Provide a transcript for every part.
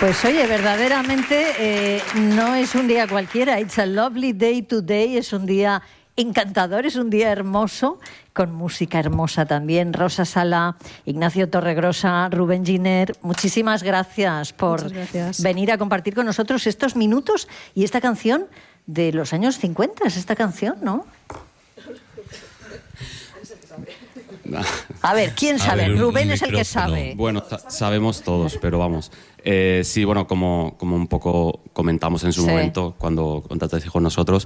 Pues oye, verdaderamente no es un día cualquiera. It's a lovely day today. Es un día encantador, es un día hermoso, con música hermosa también. Rosa Sala, Ignacio Torregrosa, Rubén Giner, muchísimas gracias por venir a compartir con nosotros estos minutos y esta canción de los años 50, es esta canción, ¿no? A ver, ¿quién sabe? Rubén es el que sabe. Bueno, sabemos todos, pero vamos. Sí, bueno, como un poco comentamos en su momento cuando contactaste con nosotros,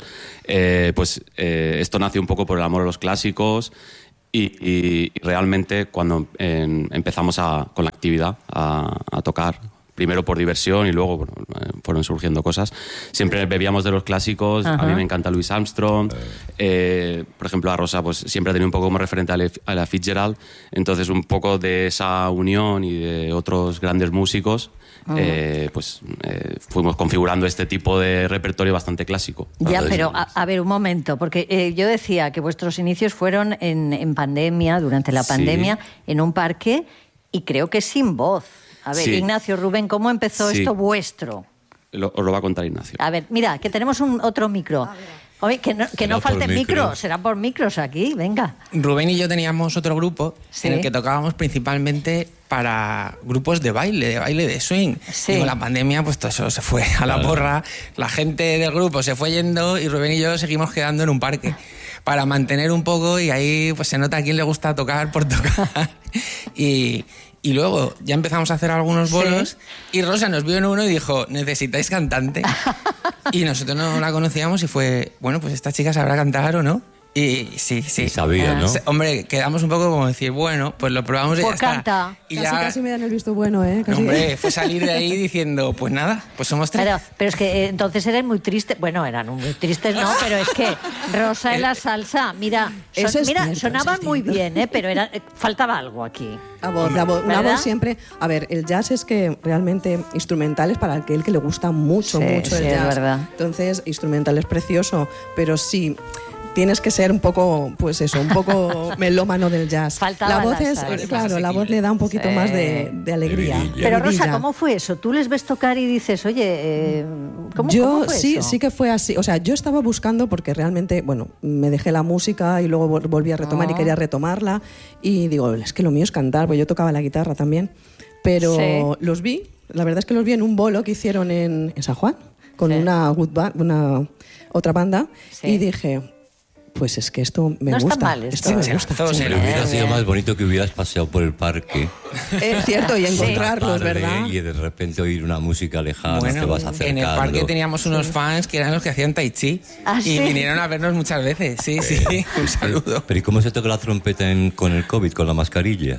esto nació un poco por el amor a los clásicos y realmente cuando empezamos con la actividad a tocar, primero por diversión y luego fueron surgiendo cosas. Siempre bebíamos de los clásicos. Ajá. A mí me encanta Louis Armstrong. Por ejemplo, a Rosa pues siempre ha tenido un poco como referente a la Fitzgerald. Entonces, un poco de esa unión y de otros grandes músicos, fuimos configurando este tipo de repertorio bastante clásico. Ya, pero a ver, un momento, porque yo decía que vuestros inicios fueron en pandemia, durante la pandemia, en un parque, y creo que sin voz. A ver, Ignacio, Rubén, ¿cómo empezó esto vuestro? Os lo va a contar Ignacio. A ver, mira, que tenemos otro micro. Oye, que no falten micros, será por micros aquí, venga. Rubén y yo teníamos otro grupo en el que tocábamos principalmente para grupos de baile de swing. Sí. Y con la pandemia, pues todo eso se fue a la porra. La gente del grupo se fue yendo y Rubén y yo seguimos quedando en un parque para mantener un poco, y ahí pues se nota a quién le gusta tocar por tocar. Y luego ya empezamos a hacer algunos bolos y Rosa nos vio en uno y dijo, ¿necesitáis cantante? Y nosotros no la conocíamos y fue, bueno, pues esta chica sabrá cantar o no. Y sí. Y sabía, ¿no? Hombre, quedamos un poco como decir, bueno, pues lo probamos y ya está. Canta. Y casi me dan el visto bueno, ¿eh? Casi. Hombre, fue salir de ahí diciendo, pues nada, pues somos tres. Pero es que entonces eran muy tristes. Bueno, eran muy tristes, no, pero es que Rosa en la salsa, mira, sonaban muy bien, pero faltaba algo aquí. La voz siempre. A ver, el jazz es que realmente instrumental es para aquel que le gusta mucho el jazz. Es verdad. Entonces, instrumental es precioso, pero sí, tienes que ser un poco, pues eso, un poco melómano del jazz. Faltaba la voz la voz le da un poquito más de alegría. Pero Rosa, ¿cómo fue eso? Tú les ves tocar y dices, oye, ¿cómo fue eso? Sí que fue así. O sea, yo estaba buscando porque realmente, bueno, me dejé la música y luego volví a retomar y quería retomarla. Y digo, es que lo mío es cantar, porque yo tocaba la guitarra también. Pero los vi, la verdad es que los vi en un bolo que hicieron en San Juan, con una otra banda, y dije, pues es que esto me gusta. Está mal esto. Me gusta. Pero hubiera sido más bonito que hubieras paseado por el parque. Es cierto, y encontrarlos, ¿verdad? Y de repente oír una música lejana, te vas acercando. En el parque teníamos unos fans que eran los que hacían tai chi. Y vinieron a vernos muchas veces. Sí, un saludo. Pero ¿y cómo se toca la trompeta con el COVID, con la mascarilla?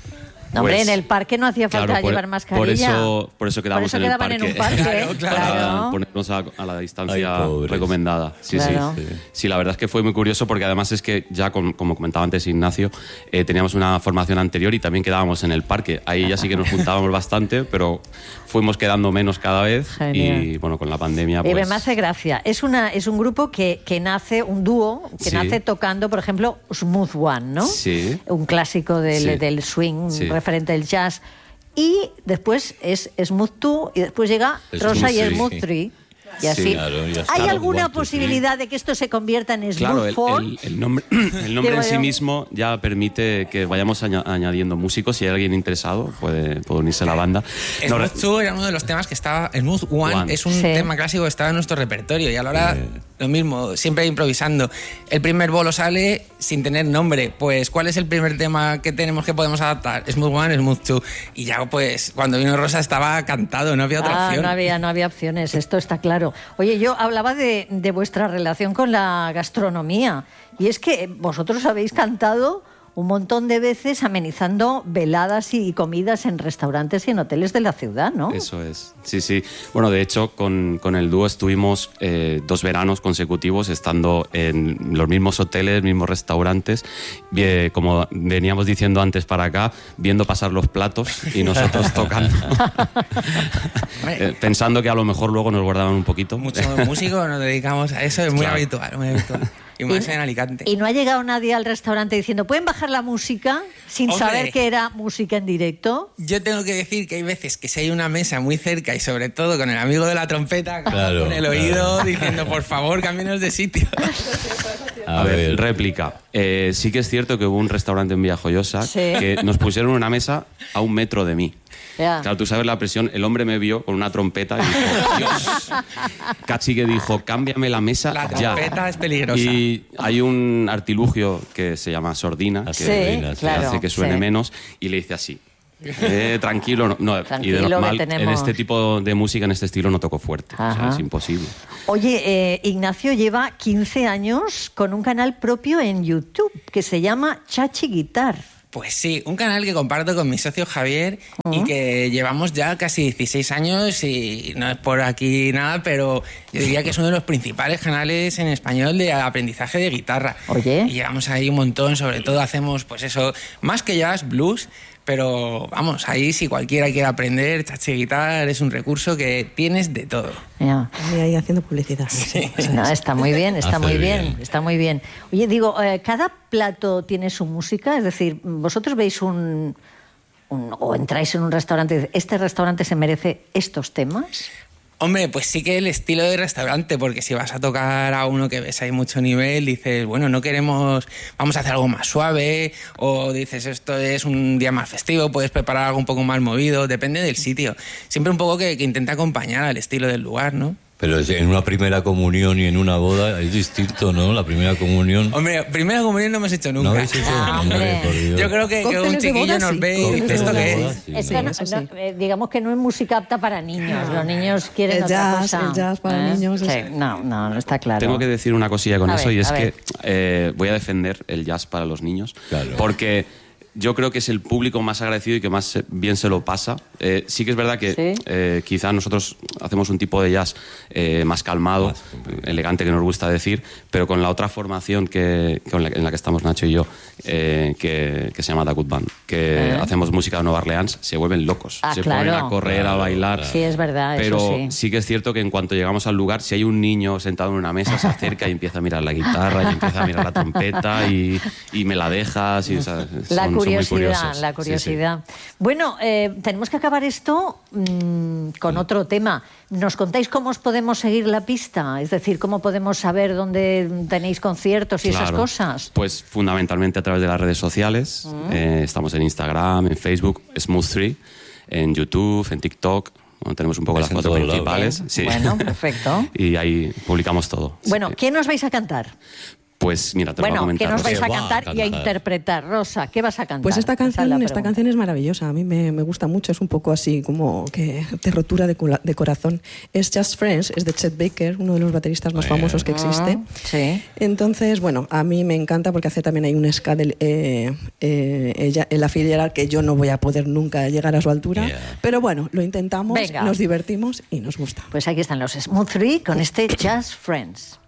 No, hombre, en el parque no hacía falta llevar mascarilla. Por eso quedamos en el parque. En un parque. Para ponernos a la distancia recomendada. Sí, la verdad es que fue muy curioso porque además es que ya, como comentaba antes Ignacio, teníamos una formación anterior y también quedábamos en el parque. Ahí ya sí que nos juntábamos bastante, pero fuimos quedando menos cada vez. Genial. Y bueno, con la pandemia pues... Me hace gracia. Es un grupo que nace, un dúo, que nace tocando, por ejemplo, Smooth One, ¿no? Sí. Un clásico del swing, referente del jazz, y después es Smooth 2 y después llega Rosa y Smooth 3 y así. ¿Hay alguna posibilidad de que esto se convierta en Smooth 4? El nombre en sí mismo ya permite que vayamos añadiendo músicos. Si hay alguien interesado puede unirse a la banda. Smooth 2 era uno de los temas que estaba. Smooth One es un tema clásico que estaba en nuestro repertorio, y a la hora lo mismo, siempre improvisando. El primer bolo sale sin tener nombre. Pues, ¿cuál es el primer tema que podemos adaptar? Smooth One, Smooth 2. Y ya, pues, cuando vino Rosa estaba cantado, no había otra opción. No había opciones, esto está claro. Oye, yo hablaba de vuestra relación con la gastronomía, y es que vosotros habéis cantado un montón de veces amenizando veladas y comidas en restaurantes y en hoteles de la ciudad, ¿no? Eso es, sí. Bueno, de hecho, con el dúo estuvimos 2 veranos consecutivos estando en los mismos hoteles, mismos restaurantes, como veníamos diciendo antes para acá, viendo pasar los platos y nosotros tocando. Pensando que a lo mejor luego nos guardaban un poquito. Muchos músicos nos dedicamos a eso, es muy habitual. y más en Alicante. ¿Y no ha llegado nadie al restaurante diciendo, ¿pueden bajar la música? Sin saber que era música en directo. Yo tengo que decir que hay veces que si hay una mesa muy cerca y sobre todo con el amigo de la trompeta, con el oído diciendo, por favor, cámbienos de sitio. A ver, réplica. Sí que es cierto que hubo un restaurante en Villajoyosa que nos pusieron una mesa a 1 metro de mí. Yeah. Claro, tú sabes la presión. El hombre me vio con una trompeta y dijo, Dios. Cachi que dijo, cámbiame la mesa La ya. trompeta es peligrosa. Y hay un artilugio que se llama sordina, que hace que suene menos, y le dice así. Tranquilo, no, tranquilo, y de normal, tenemos... en este tipo de música, en este estilo, no toco fuerte. O sea, es imposible. Oye, Ignacio lleva 15 años con un canal propio en YouTube que se llama Chachi Guitar. Pues sí, un canal que comparto con mi socio Javier y que llevamos ya casi 16 años y no es por aquí nada, pero yo diría que es uno de los principales canales en español de aprendizaje de guitarra. Oye. Y llevamos ahí un montón, sobre todo hacemos pues eso, más que jazz, blues, pero vamos, ahí si cualquiera quiere aprender, Chachi Guitar es un recurso que tienes de todo. Yeah. Y ahí haciendo publicidad. Sí. No, está muy bien, está muy bien, bien. está muy bien. Oye, digo, ¿cada plato tiene su música? Es decir, vosotros veis o entráis en un restaurante y dices, ¿este restaurante se merece estos temas? Hombre, pues sí que el estilo de restaurante, porque si vas a tocar a uno que ves ahí mucho nivel, dices, bueno, no queremos, vamos a hacer algo más suave, o dices, esto es un día más festivo, puedes preparar algo un poco más movido, depende del sitio. Siempre un poco que intenta acompañar al estilo del lugar, ¿no? Pero en una primera comunión y en una boda es distinto, ¿no? La primera comunión... Hombre, primera comunión no hemos hecho nunca. ¿No habéis hecho? Hombre. Por Dios. Yo creo que un Cócteles de chiquillo boda, nos sí. ve y Cócteles dice, de ¿esto boda. qué boda, es? sí. Es que eso sí. digamos que no es música apta para niños. Los niños quieren El otra jazz, cosa. el jazz para niños, Sí, eso. no está claro. Tengo que decir una cosilla con A eso, ver, y es a ver. que voy a defender el jazz para los niños, Claro. porque yo creo que es el público más agradecido y que más bien se lo pasa. Sí que es verdad que quizá nosotros hacemos un tipo de jazz más calmado, elegante, que nos gusta decir, pero con la otra formación en la que estamos Nacho y yo, que se llama The Good Band, que hacemos música de Nueva Orleans, se vuelven locos. Se claro. ponen a correr, a bailar. Sí, es verdad, Pero eso sí que es cierto que en cuanto llegamos al lugar, si hay un niño sentado en una mesa, se acerca y empieza a mirar la guitarra y empieza a mirar la trompeta y me la dejas. Y, o sea, son muy curiosos. La curiosidad. Sí. Bueno, tenemos que acabar esto con otro tema. ¿Nos contáis cómo os podemos seguir la pista? Es decir, ¿cómo podemos saber dónde tenéis conciertos y esas cosas? Pues fundamentalmente a través de las redes sociales. Estamos en Instagram, en Facebook, Smooth3, en YouTube, en TikTok. Bueno, tenemos un poco las 4 principales. Sí. Bueno, perfecto. Y ahí publicamos todo. Bueno, sí. ¿qué nos vais a cantar? Pues mira, te lo voy a comentar. ¿qué nos vais a ¿Qué va a cantar y a cantar? interpretar? Rosa, ¿qué vas a cantar? Pues esta Esa es la canción pregunta. es maravillosa. A mí me gusta mucho. Es un poco así como que de rotura de corazón. Es Just Friends, es de Chet Baker, uno de los bateristas más famosos que existe. Sí. Entonces, bueno, a mí me encanta porque hace también hay un ska en la Fitzgerald que yo no voy a poder nunca llegar a su altura. Yeah. Pero bueno, lo intentamos, Venga. nos divertimos y nos gusta. Pues aquí están los Smooth 3 con este Just Friends.